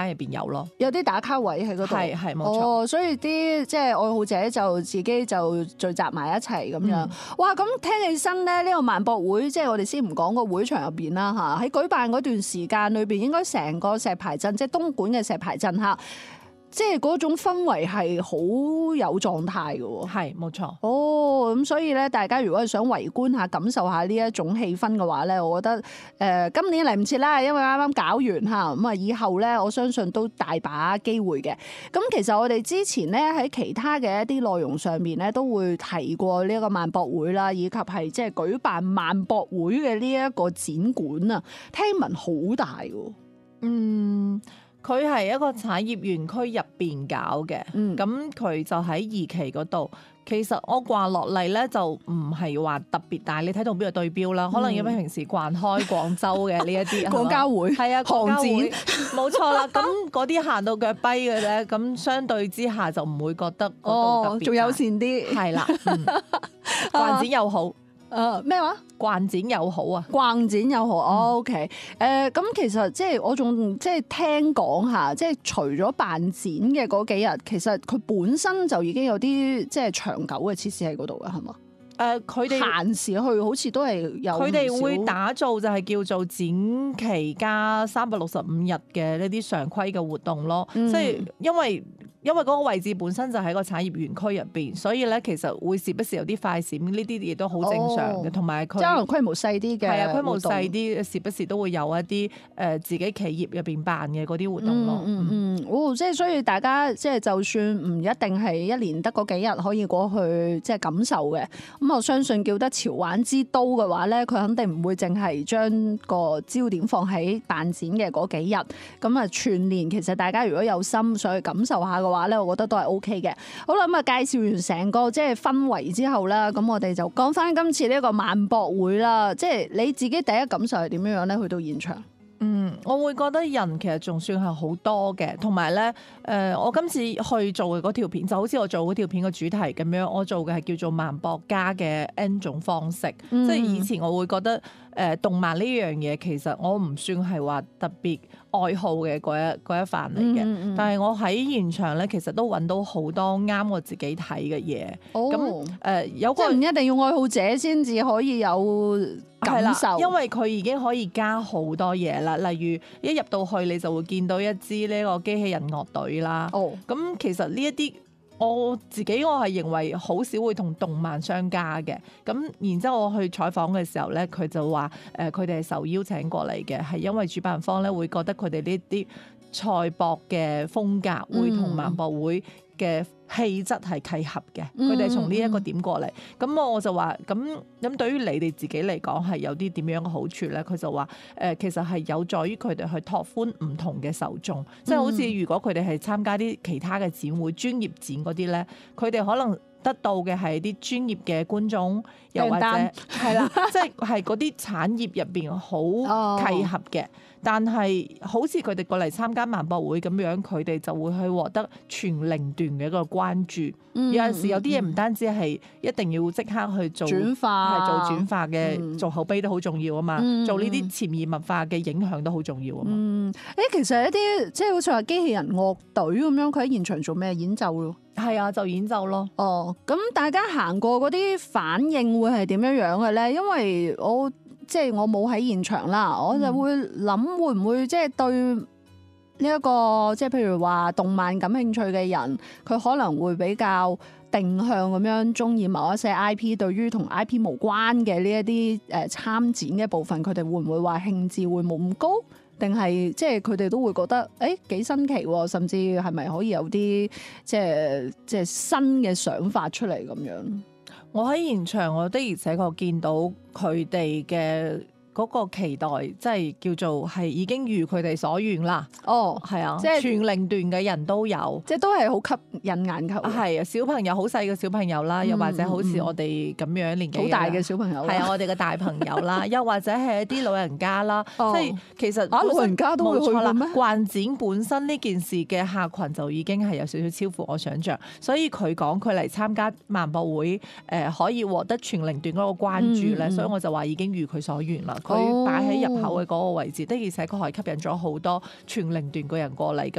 入邊有咯。 有啲打卡位喺嗰度， 係冇錯。 所以啲即係愛好者就自己就聚集埋一齊咁樣。哇！咁聽起身咧，呢個萬博會即係我哋先唔講個會場入邊啦嚇，喺舉辦嗰段時間裏邊，應該成個石排鎮即係東莞嘅石排鎮嚇。即係嗰種氛圍係好有狀態嘅喎， 係冇錯。 咁所以咧，大家如果係想圍觀下、感受下呢一種氣氛嘅話咧，我覺得今年嚟唔切啦，因為啱啱搞完嚇，咁啊以後咧，我相信都大把機會嘅。咁其實我哋之前咧喺其他嘅一啲內容上面咧，都會提過呢一個萬博會啦，以及係即係舉辦萬博會嘅呢一個展館啊，聽聞好大喎。 佢係一個產業園區入邊搞嘅，咁佢就喺二期嗰度。其實我逛落嚟咧就唔係話特別大，你睇同邊個對標啦？可能因為平時逛開廣州嘅呢一啲廣交會， 係啊， 航展冇錯啦。咁嗰啲行到腳跛嘅咧，咁相對之下就唔會覺得嗰度特別大， 仲友善啲， 係啦，逛展又好。 咩話？ 逛展又好啊， 逛展又好。OK，咁其實即係我仲即係聽講下，即係除咗辦展嘅嗰幾日，其實佢本身就已經有啲即係長久嘅設施喺嗰度嘅，係嘛？ 佢哋閒時去好似都係有， 佢哋會打造就係叫做展期加365日嘅呢啲常規嘅活動咯，即係因為嗰個位置本身就喺個產業園區入邊，所以咧其實會時不時有啲快閃，呢啲嘢都好正常嘅，同埋佢即係可能規模細啲嘅， 係啊，規模細啲，時不時都會有一啲自己企業入邊辦嘅嗰啲活動咯。 即係所以大家即係就算唔一定係一年得嗰幾日可以過去即係感受嘅，咁我相信叫得潮玩之都嘅話咧，佢肯定唔會淨係將個焦點放喺辦展嘅嗰幾日，咁啊全年其實大家如果有心想去感受下嘅話咧，我覺得都係 OK 嘅。好啦，咁啊介紹完成個即係氛圍之後啦，咁我哋就講翻今次呢一個萬博會啦。即係你自己第一感受係點樣樣咧？去到現場， 我會覺得人其實仲算係好多嘅，同埋咧我今次去做嘅嗰條片就好似我做嗰條片嘅主題咁樣，我做嘅係叫做萬博家嘅 N 種方式，即係以前我會覺得動漫呢樣嘢其實我唔算係話特別愛好嘅嗰一範嚟嘅，但係我喺現場咧其實都揾到好多啱我自己睇嘅嘢。咁有個即係唔一定要愛好者先至可以有感受， 因為佢已經可以加好多嘢啦。例如一入到去你就會見到一支呢個機器人樂隊啦。咁其實呢一啲我係認為好少會同動漫相加嘅。咁然之後我去採訪嘅時候咧，佢就話佢哋係受邀請過嚟嘅，係因為主辦方咧會覺得佢哋呢啲賽博嘅風格會同萬博會嘅氣質係契合嘅，佢哋從呢一個點過嚟，咁我就話咁對於你哋自己嚟講係有啲點樣嘅好處咧？佢就話其實係有助於佢哋去拓寬唔同嘅受眾，即係好似如果佢哋係參加啲其他嘅展會、專業展嗰啲咧，佢哋可能得到嘅係啲專業嘅觀眾，又或者係啦，即係嗰啲產業入邊好契合嘅。但係好似佢哋過嚟參加萬博會咁樣，佢哋就會去獲得全齡段嘅一個關注。有陣時有啲嘢唔單止係一定要即刻去做轉化，係做轉化嘅，做口碑都好重要啊嘛。做呢啲潛移默化嘅影響都好重要啊嘛。 其實一啲即係好似話機器人樂隊咁樣，佢喺現場做咩演奏咯？ 係啊，就演奏咯。 咁大家行過嗰啲反應會係點樣樣嘅咧？因為我冇喺現場啦，我就會諗會唔會即係對呢一個即係譬如話動漫感興趣嘅人，佢可能會比較定向咁樣中意某一些 IP， 對於同 IP 無關嘅呢一啲參展嘅部分，佢哋會唔會話興致會冇咁高？定係即係佢哋都會覺得幾新奇喎，甚至係咪可以有啲即係新嘅想法出嚟咁樣？ 我喺現場，我的而且確見到佢哋嘅嗰個期待，即係叫做係已經如佢哋所願啦。係啊，即係全齡段嘅人都有， 即係都係好吸引眼球。 係啊，小朋友好細嘅小朋友啦，又或者好似我哋咁樣年紀好大嘅小朋友， 係啊，我哋嘅大朋友啦，又或者係一啲老人家啦，即係其實老人家都會去嘅咩？ 逛展本身呢件事嘅客群就已經係有少少超乎我想象，所以佢講佢嚟參加萬博會，可以獲得全齡段嗰個關注咧，所以我就話已經如佢所願啦。佢擺喺入口嘅嗰個位置，的而且確係吸引咗好多全齡段嘅人過嚟。